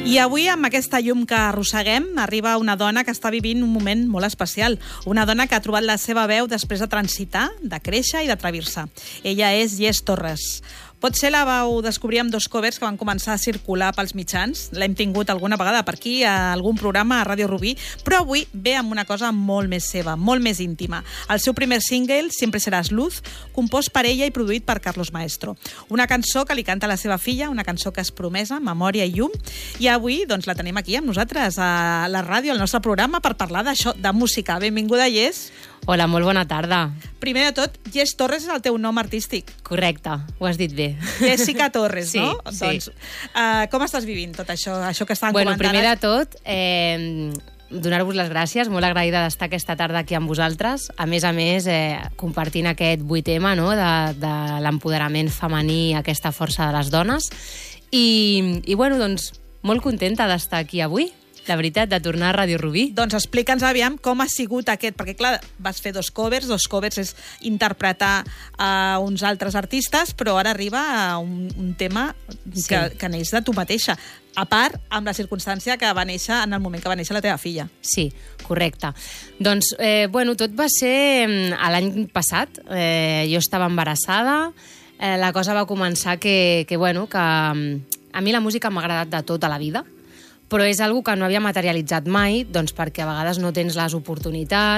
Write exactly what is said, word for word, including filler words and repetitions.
I avui, amb aquesta llum que arrosseguem, arriba una dona que està vivint un moment molt especial. Una dona que ha trobat la seva veu després de transitar, de créixer i d'atrevir-se. Ella és Jess Torres. Potser la vau descobrir amb dos covers que van començar a circular pels mitjans. L'hem tingut alguna vegada per aquí, a algun programa a Ràdio Rubí, però avui ve amb una cosa molt més seva, molt més íntima. El seu primer single, Siempre seràs luz, compost per ella i produït per Carlos Maestro. Una cançó que li canta a la seva filla, una cançó que és promesa, memòria i llum, i avui doncs, la tenim aquí amb nosaltres, a la ràdio, al nostre programa, per parlar d'això, de música. Benvinguda, Jess. Hola, molt bona tarda. Primer de tot, Jess Torres és el teu nom artístic. Correcte, ho has dit bé. Jessica Torres, sí, no? Sí. Doncs, uh, com estàs vivint tot això, això que estan bueno, comentant? Primer de tot, eh, donar-vos les gràcies, molt agraïda d'estar aquesta tarda aquí amb vosaltres. A més a més, eh, compartint aquest vuit ema, no?, de, de l'empoderament femení, aquesta força de les dones. I, i bueno, doncs, molt contenta d'estar aquí avui. La veritat, de tornar a Ràdio Rubí. Doncs explica'ns aviam com ha sigut aquest, perquè clar, vas fer dos covers, dos covers és interpretar a uns altres artistes, però ara arriba a un, un tema que, Sí. que neix de tu mateixa, a part amb la circumstància que va néixer en el moment que va néixer la teva filla. Sí, correcte. Doncs, eh, bueno, tot va ser mm, l'any passat. Eh, jo estava embarassada, eh, la cosa va començar que, que, bueno, que mm, a mi la música m'ha agradat de tota la vida, però és algo que no havia materialitzat mai, doncs perquè a vegades no tens les oportunitats,